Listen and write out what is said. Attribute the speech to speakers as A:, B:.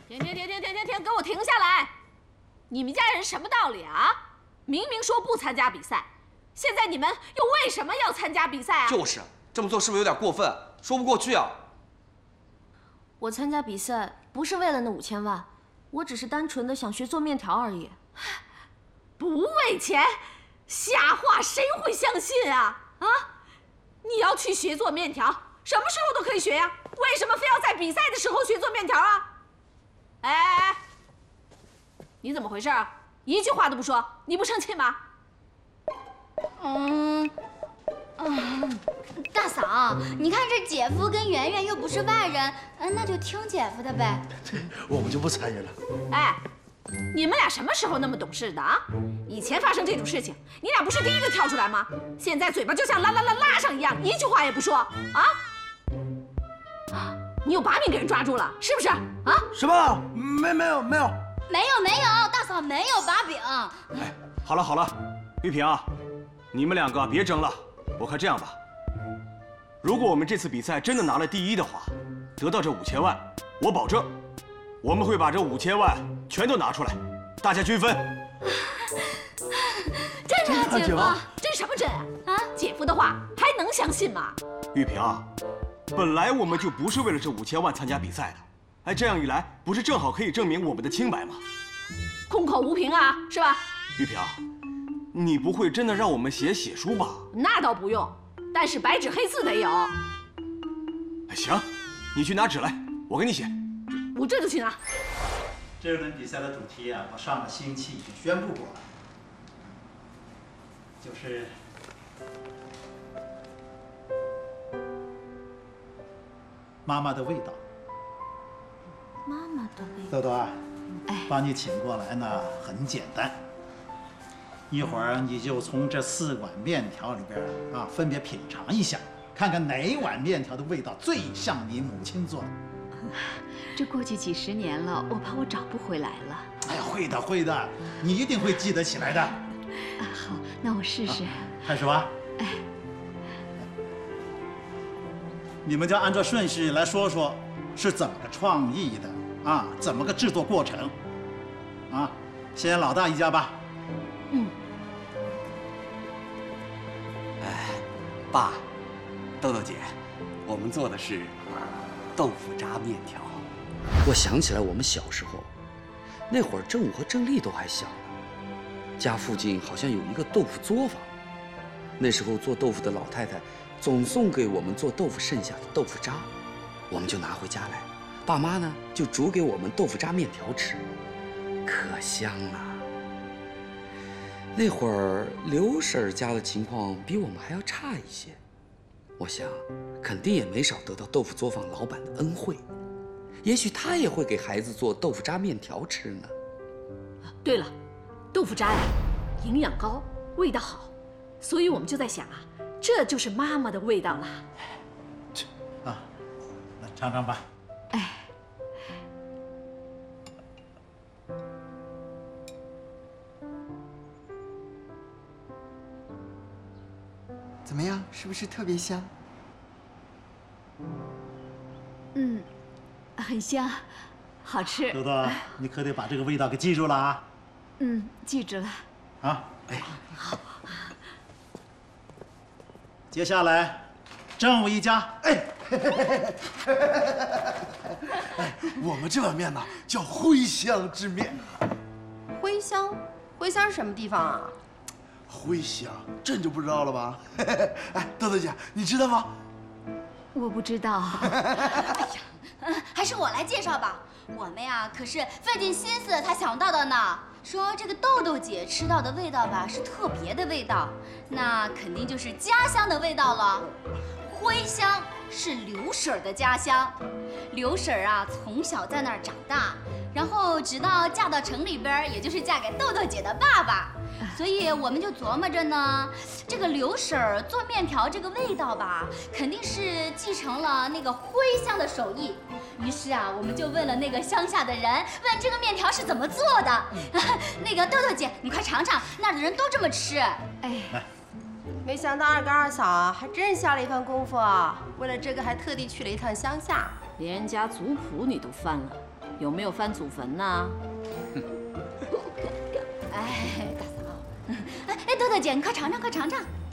A: 停！给我停下来！你们家人什么道理啊？明明说不参加比赛，现在你们又为什么要参加比赛啊？
B: 就是这么做是不是有点过分？说不过去啊！
C: 我参加比赛不是为了那5000万，我只是单纯的想学做面条而已。
A: 不为钱，瞎话谁会相信啊？啊！你要去学做面条，什么时候都可以学呀，为什么非要在比赛的时候学做面条啊？哎，你怎么回事啊？一句话都不说，你不生气吗？
D: 大嫂，你看这姐夫跟圆圆又不是外人，那就听姐夫的呗。
E: 我们就不参与了。
A: 哎，你们俩什么时候那么懂事的啊？以前发生这种事情，你俩不是第一个跳出来吗？现在嘴巴就像拉上一样，一句话也不说啊！你有把柄给人抓住了，是不是？啊？
E: 什么？没有。
D: 没有，大嫂没有把柄。
F: 哎，好了，玉萍啊，你们两个别争了。我看这样吧，如果我们这次比赛真的拿了第1的话，得到这5000万，我保证，我们会把这5000万全都拿出来，大家均分。
A: 真的，姐夫？真什么真啊？姐夫的话还能相信吗？
F: 玉萍啊，本来我们就不是为了这5000万参加比赛的，哎，这样一来，不是正好可以证明我们的清白吗？
A: 空口无凭啊，是吧？
F: 玉萍，你不会真的让我们写血书吧？
A: 那倒不用，但是白纸黑字得有。
F: 行，你去拿纸来，我给你写。
A: 我这就去拿。
G: 这轮比赛的主题啊，我上个星期已经宣布过了，就是妈妈的味道。
C: 妈妈的味道。
G: 豆豆啊，把你请过来呢，很简单。一会儿你就从这4碗面条里边啊，分别品尝一下，看看哪碗面条的味道最像你母亲做的。
H: 这过去几10年了，我怕我找不回来了。
G: 哎呀，会的，你一定会记得起来的。
H: 好，那我试试。
G: 开始吧。你们就按照顺序来说说，是怎么个创意的啊？怎么个制作过程？啊，先老大一家吧。
B: 爸，豆豆姐，我们做的是豆腐渣面条。
I: 我想起来，我们小时候，那会儿郑武和郑丽都还小呢，家附近好像有一个豆腐作坊。那时候做豆腐的老太太总送给我们做豆腐剩下的豆腐渣，我们就拿回家来，爸妈呢就煮给我们豆腐渣面条吃，可香了。那会儿刘婶家的情况比我们还要差一些，我想肯定也没少得到豆腐作坊老板的恩惠，也许他也会给孩子做豆腐渣面条吃呢。
A: 对了，豆腐渣呀，营养高，味道好，所以我们就在想啊，这就是妈妈的味道了。
G: 啊，来尝尝吧。
J: 怎么样？是不是特别香？
H: 很香，好吃。
G: 豆豆，你可得把这个味道给记住了啊！
H: 记住了。
G: 啊，好。接下来，郑武一家，
E: 我们这碗面呢叫徽香之面。
K: 徽香是什么地方啊？
E: 徽香，这你就不知道了吧？哎，豆豆姐，你知道吗？
H: 我不知道。
D: 还是我来介绍吧。我们呀可是费尽心思才想到的呢。说这个豆豆姐吃到的味道吧是特别的味道，那肯定就是家乡的味道了。徽香是刘婶的家乡，刘婶啊从小在那儿长大，然后直到嫁到城里边，也就是嫁给豆豆姐的爸爸。所以我们就琢磨着呢，这个刘婶儿做面条这个味道吧，肯定是继承了那个徽香的手艺。于是啊，我们就问了那个乡下的人，问这个面条是怎么做的。那个豆豆姐，你快尝尝，那儿的人都这么吃。
K: 没想到二哥二嫂啊，还真下了一番功夫啊！为了这个还特地去了一趟乡下。
A: 连人家族谱你都翻了， 有没有翻祖坟呢？
D: 哎，大嫂，哎，豆豆姐，你快尝尝，快尝尝。